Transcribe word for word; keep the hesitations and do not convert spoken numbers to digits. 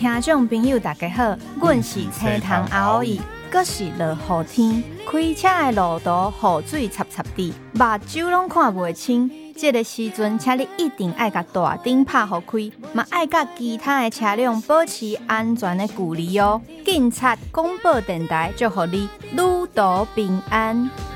听众朋友大家好，阮是青塘阿欧伊，阁是落雨天，开车的路途雨水插插滴，目睭拢看袂清。这个时阵，请你一定爱甲大灯拍互开，嘛爱甲其他的车辆保持安全的距离哦。警察广播电台祝福你旅途平安。